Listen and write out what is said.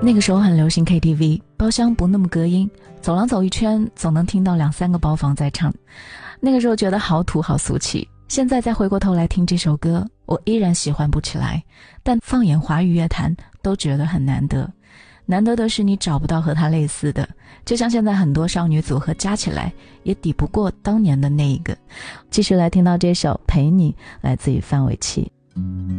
那个时候很流行 KTV， 包厢不那么隔音，走廊走一圈总能听到2-3个包房在唱。那个时候觉得好土好俗气，现在再回过头来听这首歌，我依然喜欢不起来，但放眼华语乐坛都觉得很难得。难得的是你找不到和他类似的，就像现在很多少女组合加起来也抵不过当年的那一个。继续来听到这首陪你，来自于范玮琪。